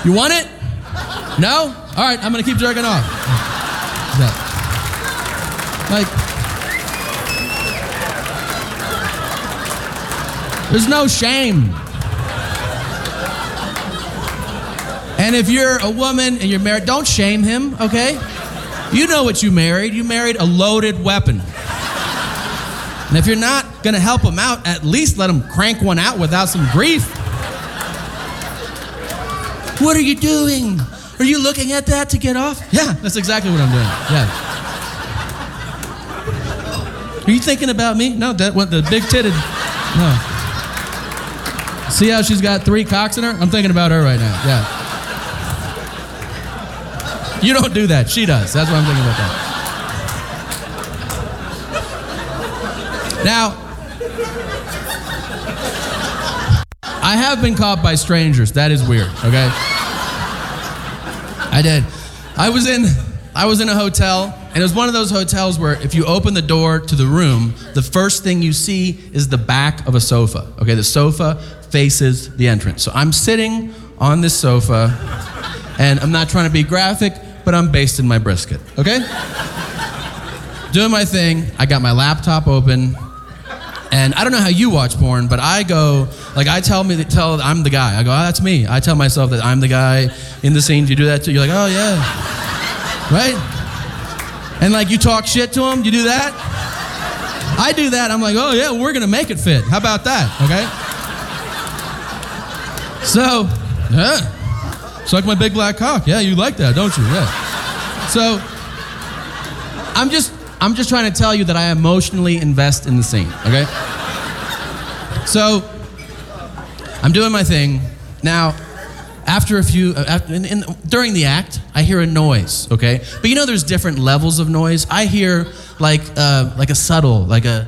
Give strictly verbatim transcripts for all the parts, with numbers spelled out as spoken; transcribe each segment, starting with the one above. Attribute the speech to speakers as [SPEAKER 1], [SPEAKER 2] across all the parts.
[SPEAKER 1] You want it? No? All right, I'm gonna keep jerking off. Yeah. Like, there's no shame. And if you're a woman and you're married, don't shame him, okay? You know what you married. You married a loaded weapon. And if you're not gonna help him out, at least let him crank one out without some grief. What are you doing? Are you looking at that to get off? Yeah, that's exactly what I'm doing. Yeah. Are you thinking about me? No, that what the big titted. No. See how she's got three cocks in her? I'm thinking about her right now. Yeah. You don't do that. She does. That's what I'm thinking about that. Now, I have been caught by strangers. That is weird, okay? I did. I was in I was in a hotel, and it was one of those hotels where if you open the door to the room, the first thing you see is the back of a sofa. Okay, the sofa faces the entrance. So I'm sitting on this sofa, and I'm not trying to be graphic, but I'm basting my brisket, okay? Doing my thing. I got my laptop open. And I don't know how you watch porn, but I go, like I tell me, tell I'm the guy. I go, oh, that's me. I tell myself that I'm the guy in the scene. Do you do that too? You're like, oh yeah, right? And like you talk shit to him. You do that? I do that. I'm like, oh yeah, we're gonna make it fit. How about that? Okay. So, yeah, suck my big black cock. Yeah, you like that, don't you? Yeah. So, I'm just. I'm just trying to tell you that I emotionally invest in the scene, okay? So, I'm doing my thing. Now, after a few, uh, after, in, in, during the act, I hear a noise, okay? But you know there's different levels of noise. I hear like, uh, like a subtle, like a,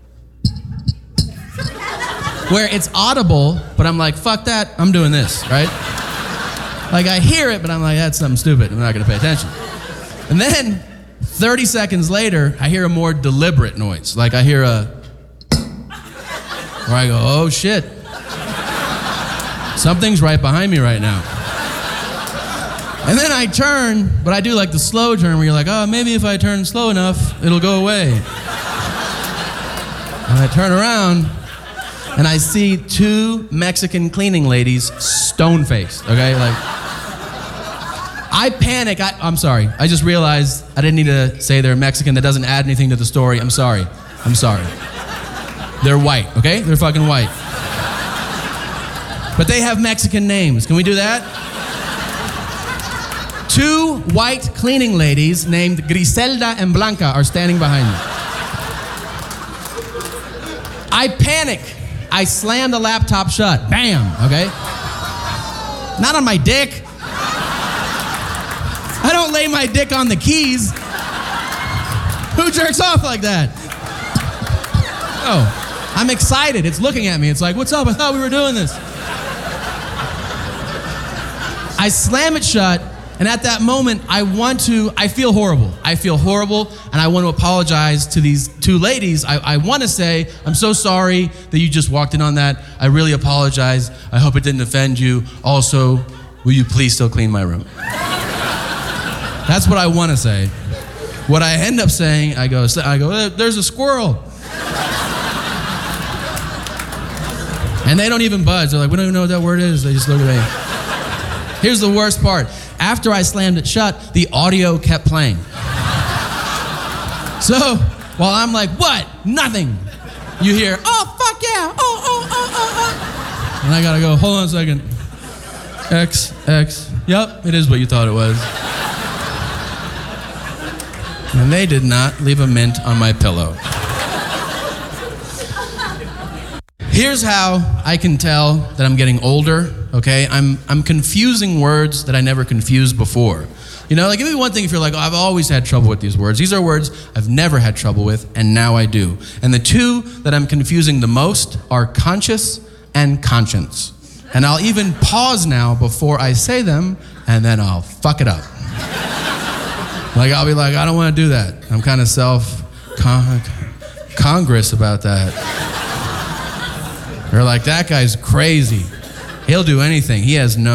[SPEAKER 1] where it's audible, but I'm like, fuck that, I'm doing this, right? Like I hear it, but I'm like, that's something stupid, I'm not gonna pay attention. And then, thirty seconds later, I hear a more deliberate noise. Like I hear a, where I go, oh shit. Something's right behind me right now. And then I turn, but I do like the slow turn where you're like, oh, maybe if I turn slow enough, it'll go away. And I turn around, and I see two Mexican cleaning ladies stone-faced, okay? Like, I panic. I, I'm sorry. I just realized I didn't need to say they're Mexican. That doesn't add anything to the story. I'm sorry. I'm sorry. They're white, okay? They're fucking white. But they have Mexican names. Can we do that? Two white cleaning ladies named Griselda and Blanca are standing behind me. I panic. I slam the laptop shut. Bam, okay? Not on my dick. I don't lay my dick on the keys. Who jerks off like that? Oh, I'm excited. It's looking at me. It's like, what's up? I thought we were doing this. I slam it shut, and at that moment, I want to, I feel horrible. I feel horrible, and I want to apologize to these two ladies. I, I want to say, I'm so sorry that you just walked in on that. I really apologize. I hope it didn't offend you. Also, will you please still clean my room? That's what I want to say. What I end up saying, I go, I go, there's a squirrel. And they don't even budge. They're like, we don't even know what that word is. They just look at me. Here's the worst part. After I slammed it shut, the audio kept playing. So, while I'm like, what? Nothing. You hear, oh, fuck yeah. Oh, oh, oh, oh, oh. And I gotta go, hold on a second. X, X. Yep, it is what you thought it was. And they did not leave a mint on my pillow. Here's how I can tell that I'm getting older, okay? I'm I'm confusing words that I never confused before. You know, like, give me one thing if you're like, oh, I've always had trouble with these words. These are words I've never had trouble with, and now I do. And the two that I'm confusing the most are conscious and conscience. And I'll even pause now before I say them, and then I'll fuck it up. Like, I'll be like, I don't want to do that. I'm kind of self-congress about that. They're like, that guy's crazy. He'll do anything. He has no